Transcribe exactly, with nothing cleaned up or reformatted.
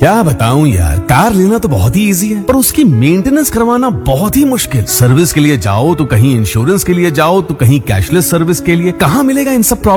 क्या बताऊं यार, कार लेना तो बहुत ही इजी है पर उसकी मेंटेनेंस करवाना बहुत ही मुश्किल। सर्विस के लिए जाओ तो कहीं इंश्योरेंस के लिए जाओ तो कहीं कैशलेस सर्विस के लिए। कहाँ मिलेगा इन सब